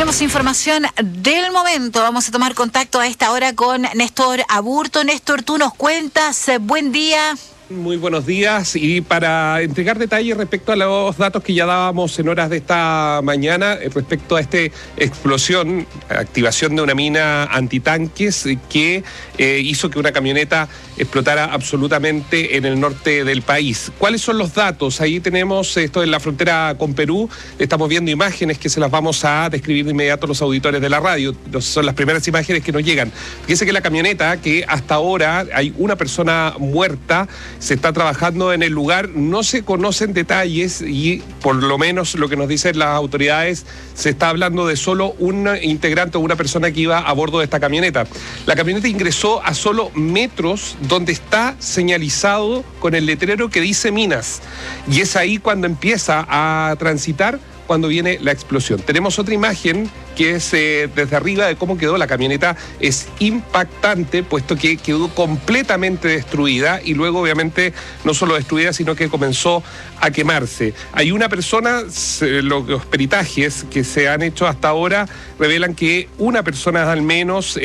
Tenemos información del momento. Vamos a tomar contacto a esta hora con Néstor Aburto. Néstor, tú nos cuentas. Buen día. Muy buenos días, y para entregar detalles respecto a los datos que ya dábamos en horas de esta mañana respecto a esta explosión, activación de una mina antitanques que hizo que una camioneta explotara absolutamente en el norte del país. ¿Cuáles son los datos? Ahí tenemos esto en la frontera con Perú. Estamos viendo imágenes que se las vamos a describir de inmediato a los auditores de la radio. Son las primeras imágenes que nos llegan. Fíjense que la camioneta, que hasta ahora hay una persona muerta, se está trabajando en el lugar, no se conocen detalles y por lo menos lo que nos dicen las autoridades, se está hablando de solo un integrante o una persona que iba a bordo de esta camioneta. La camioneta ingresó a solo metros donde está señalizado con el letrero que dice minas, y es ahí cuando empieza a transitar, cuando viene la explosión. Tenemos otra imagen que es desde arriba de cómo quedó la camioneta. Es impactante, puesto que quedó completamente destruida, y luego obviamente no solo destruida, sino que comenzó a quemarse. Hay una persona, los peritajes que se han hecho hasta ahora revelan que una persona al menos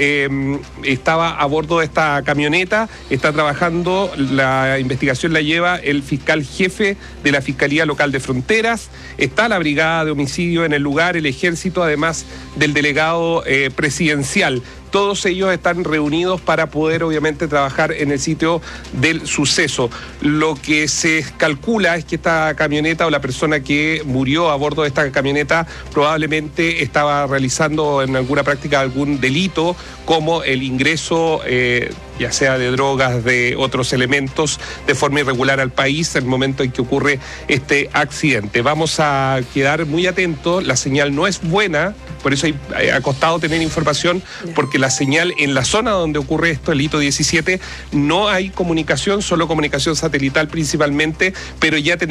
estaba a bordo de esta camioneta, está trabajando, la investigación la lleva el fiscal jefe de la Fiscalía Local de Fronteras, está la brigada de homicidio en el lugar, el ejército, además del delegado presidencial. Todos ellos están reunidos para poder obviamente trabajar en el sitio del suceso. Lo que se calcula es que esta camioneta, o la persona que murió a bordo de esta camioneta, probablemente estaba realizando en alguna práctica algún delito, como el ingreso ya sea de drogas, de otros elementos, de forma irregular al país en el momento en que ocurre este accidente. Vamos a quedar muy atentos. La señal no es buena, por eso ha costado tener información, porque la señal en la zona donde ocurre esto, el hito 17, no hay comunicación, solo comunicación satelital principalmente, pero ya tenemos